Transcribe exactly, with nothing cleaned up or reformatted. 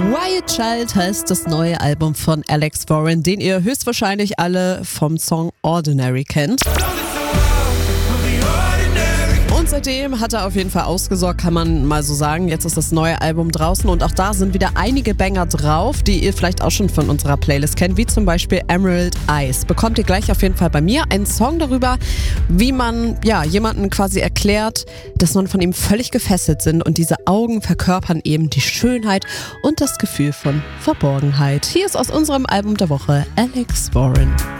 Quiet Child heißt das neue Album von Alex Warren, den ihr höchstwahrscheinlich alle vom Song Ordinary kennt. Und seitdem hat er auf jeden Fall ausgesorgt, kann man mal so sagen. Jetzt ist das neue Album draußen und auch da sind wieder einige Banger drauf, die ihr vielleicht auch schon von unserer Playlist kennt, wie zum Beispiel Emerald Eyes. Bekommt ihr gleich auf jeden Fall bei mir einen Song darüber, wie man ja jemanden quasi erklärt, dass man von ihm völlig gefesselt sind und diese Augen verkörpern eben die Schönheit und das Gefühl von Verborgenheit. Hier ist aus unserem Album der Woche Alex Warren.